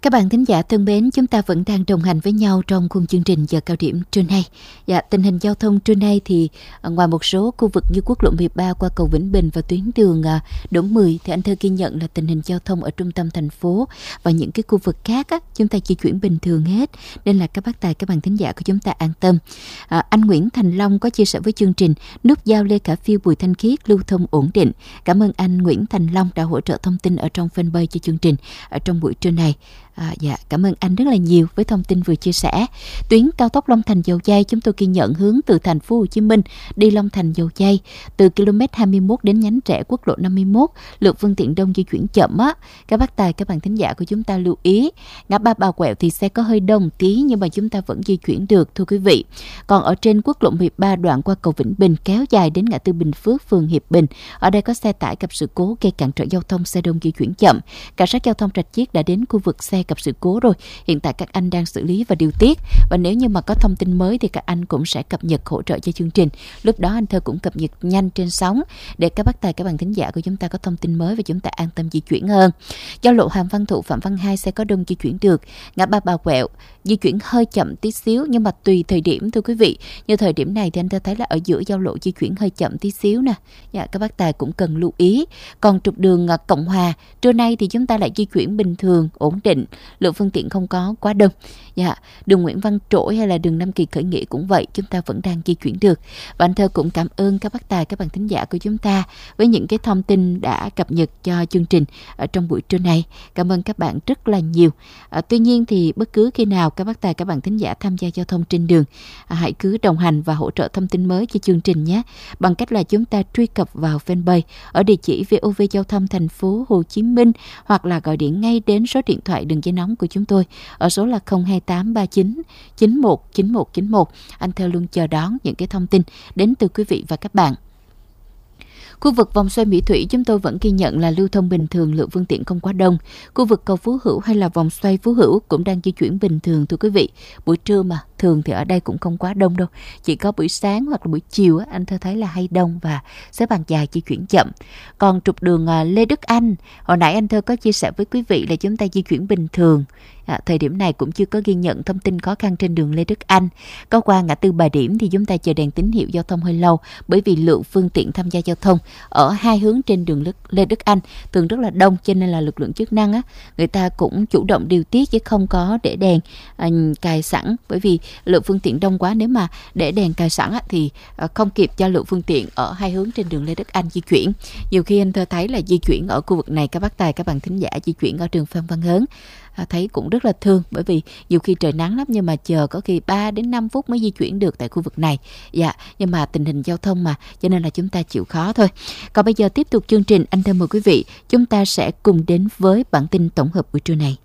Các bạn thính giả thân mến, chúng ta vẫn đang đồng hành với nhau trong khung chương trình giờ cao điểm trưa nay. Tình hình giao thông trưa nay thì ngoài một số khu vực như quốc lộ 13 qua cầu Vĩnh Bình và tuyến đường Đỗ 10 thì anh Thơ ghi nhận là tình hình giao thông ở trung tâm thành phố và những cái khu vực khác chúng ta di chuyển bình thường hết, nên là các bác tài, các bạn thính giả của chúng ta an tâm. Anh Nguyễn Thành Long có chia sẻ với chương trình nút giao Lê Khả Phiêu Bùi Thanh Khiết lưu thông ổn định. Cảm ơn anh Nguyễn Thành Long đã hỗ trợ thông tin ở trong fanpage cho chương trình ở trong buổi trưa này. Cảm ơn anh rất là nhiều với thông tin vừa chia sẻ. Tuyến cao tốc Long Thành Dầu Giây chúng tôi ghi nhận hướng từ thành phố Hồ Chí Minh đi Long Thành Dầu Giây từ km 21 đến nhánh rẽ quốc lộ 51, lượng phương tiện đông di chuyển chậm Các bác tài, các bạn thính giả của chúng ta lưu ý, ngã ba Bà Quẹo thì xe có hơi đông tí nhưng mà chúng ta vẫn di chuyển được thưa quý vị. Còn ở trên quốc lộ 13 đoạn qua cầu Vĩnh Bình kéo dài đến ngã tư Bình Phước, phường Hiệp Bình, ở đây có xe tải gặp sự cố gây cản trở giao thông, xe đông di chuyển chậm. Cảnh sát giao thông Rạch Chiếc đã đến khu vực xe gặp sự cố rồi. Hiện tại các anh đang xử lý và điều tiết. Và nếu như mà có thông tin mới thì các anh cũng sẽ cập nhật hỗ trợ cho chương trình. Lúc đó anh Thơ cũng cập nhật nhanh trên sóng để các bác tài, các bạn thính giả của chúng ta có thông tin mới và chúng ta an tâm di chuyển hơn. Giao lộ Hàm Văn Thụ, Phạm Văn Hai xe có đông di chuyển được. Ngã ba Bà Quẹo di chuyển hơi chậm tí xíu nhưng mà tùy thời điểm thưa quý vị. Như thời điểm này thì anh Thơ thấy là ở giữa giao lộ di chuyển hơi chậm tí xíu nè. Các bác tài cũng cần lưu ý. Còn trục đường Cộng Hòa trưa nay thì chúng ta lại di chuyển bình thường, ổn định, lượng phương tiện không có quá đông. Đường Nguyễn Văn Trỗi hay là đường Nam Kỳ Khởi Nghĩa cũng vậy, chúng ta vẫn đang di chuyển được. Và anh Thơ cũng cảm ơn các bác tài, các bạn thính giả của chúng ta với những cái thông tin đã cập nhật cho chương trình ở trong buổi trưa này. Cảm ơn các bạn rất là nhiều. Tuy nhiên thì bất cứ khi nào các bác tài, các bạn thính giả tham gia giao thông trên đường, hãy cứ đồng hành và hỗ trợ thông tin mới cho chương trình nhé, bằng cách là chúng ta truy cập vào fanpage ở địa chỉ VOV Giao thông thành phố Hồ Chí Minh, hoặc là gọi điện ngay đến số điện thoại đường dây nóng của chúng tôi ở số là 02839 919191. Anh Thơ luôn chờ đón những cái thông tin đến từ quý vị và các bạn. Khu vực vòng xoay Mỹ Thủy chúng tôi vẫn ghi nhận là lưu thông bình thường, lượng phương tiện không quá đông. Khu vực cầu Phú Hữu hay là vòng xoay Phú Hữu cũng đang di chuyển bình thường thưa quý vị. Buổi trưa mà, thường thì ở đây cũng không quá đông đâu. Chỉ có buổi sáng hoặc là buổi chiều anh Thơ thấy là hay đông và xếp hàng dài di chuyển chậm. Còn trục đường Lê Đức Anh, hồi nãy anh Thơ có chia sẻ với quý vị là chúng ta di chuyển bình thường. Thời điểm này cũng chưa có ghi nhận thông tin khó khăn trên đường Lê Đức Anh. Có qua ngã tư Bà Điểm thì chúng ta chờ đèn tín hiệu giao thông hơi lâu, bởi vì lượng phương tiện tham gia giao thông ở hai hướng trên đường Lê Đức Anh thường rất là đông, cho nên là lực lượng chức năng người ta cũng chủ động điều tiết chứ không có để đèn cài sẵn, bởi vì lượng phương tiện đông quá, nếu mà để đèn cài sẵn thì không kịp cho lượng phương tiện ở hai hướng trên đường Lê Đức Anh di chuyển. Nhiều khi anh Thơ thấy là di chuyển ở khu vực này, các bác tài, các bạn thính giả di chuyển ở đường Phan Văn Hớn thấy cũng rất là thương, bởi vì nhiều khi trời nắng lắm nhưng mà chờ có khi 3 đến 5 phút mới di chuyển được tại khu vực này. Nhưng mà tình hình giao thông mà, cho nên là chúng ta chịu khó thôi. Còn bây giờ tiếp tục chương trình, anh Thơ mời quý vị chúng ta sẽ cùng đến với bản tin tổng hợp buổi trưa này.